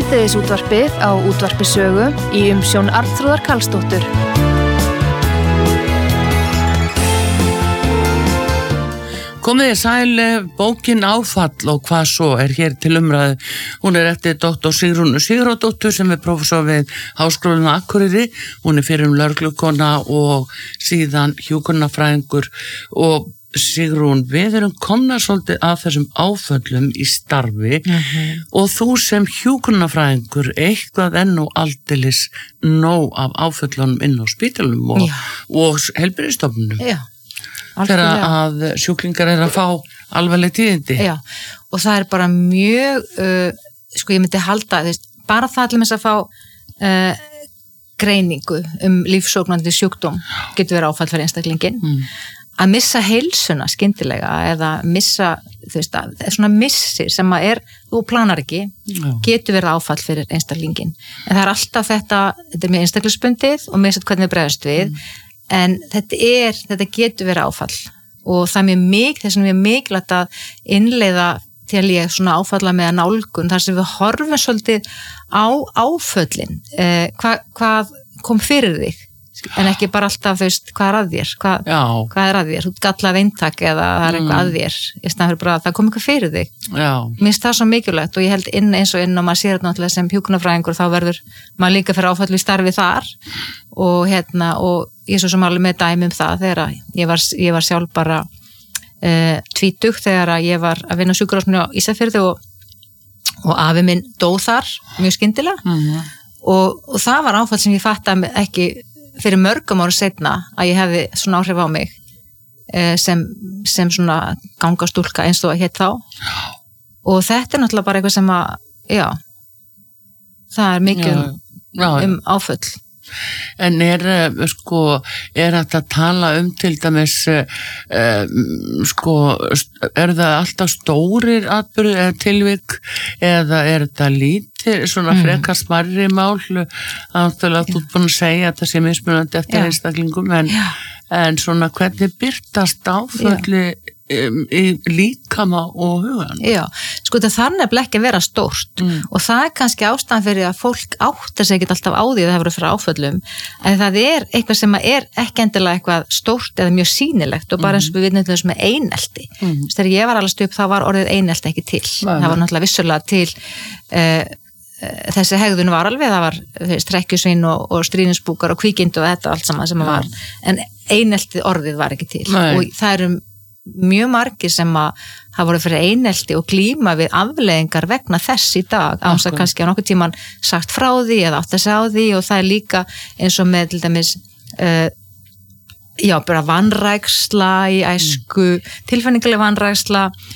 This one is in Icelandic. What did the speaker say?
Hádegisútvarpið á Útvarpi Sögu í umsjón Arnþrúðar Karlsdóttur. Komið sæl, bókin Áfall og hvað svo hér til umræðu. Hún eftir doktor Sigrúnu Sigurðardóttur sem prófessor við Háskólann á Akureyri. Hún fyrrum lögreglukona og síðan hjúkrunarfræðingur. Og Sigrún, við erum komna svolítið að þessum áföllum í starfi og þú sem hjúkrunarfræðingur eitthvað enn og aldeilis nóg af áföllunum inn á spítalunum og heilbrigðisstofnunum. Já. Þegar að sjúklingar að fá alvarleg tíðindi. Já, og það bara mjög, ég myndi halda, bara það allir með að fá greiningu lífsógnandi sjúkdóm getur verið áfall fyrir einstaklingin. Að missa heilsuna skyndilega eða missa, svona missir sem þú planar ekki, getur verið áfall fyrir einstaklingin. En það alltaf þetta mjög einstaklingsbundið og missat hvernig við bregðast við. En þetta getur verið áfall og það þess mjög mikilvægt að innleiða til ég svona áfalla með nálgun þar sem við horfum svolítið á áföllin, hvað kom fyrir þig en ekki bara alltaf hvað að þér, hvað að þér, þú gallað eintak eða það eitthvað að þér í staðan fyrir bara að það kom eitthvað fyrir þig. Mér finnst það svo mikilvægt og ég held eins og maður sér þetta náttúrulega sem hjúkrunarfræðingur þá verður maður líka fyrir áfall við starfi þar og ég svo sem alveg með dæmi það þegar ég var sjálf bara tvítug þegar ég var að vinna á sjúkrahúsinu á Ísafirði og afi minn dó þar mjög skyndilega og það var áfall sem ég fattaði ekki fyrir mörgum ára seinna að ég hefði svona áhrif á mig sem svona gangastúlka eins og hétt þá og þetta náttúrulega bara eitthvað sem það mikið áföll. En þetta að tala til dæmis það alltaf stórir atburðir eða tilvik eða þetta lítið svona frekar smærri mál að þú ert búin að segja að það sé mismunandi eftir einstaklingum en svona hvernig birtast áfölli í líkama og hugan? Já, það þarf nefnilega ekki að vera stórt og það kannski ástæðan fyrir að fólk áttar sig ekki alltaf á því að það verður fyrir áföllum en það eitthvað sem ekki endilega eitthvað stórt eða mjög sýnilegt og bara eins og við vitum þess með einelti. Þegar ég var alveg þá var orðið einelti ekki til. Það var náttúrulega vissulega til þessi hegðun var alveg, það var strekkjusvín og stríðinsbúkar og kvíkind og þetta allt saman sem var, en einelti orðið var ekki til og það mjög margir sem hafa voru fyrir einelti og glíma við afleiðingar vegna þess í dag án þess að kannski á nokkuð tíman sagt frá því eða átt að segja á því og það líka eins og með til dæmis bara vanræksla í æsku, tilfinningaleg vanræksla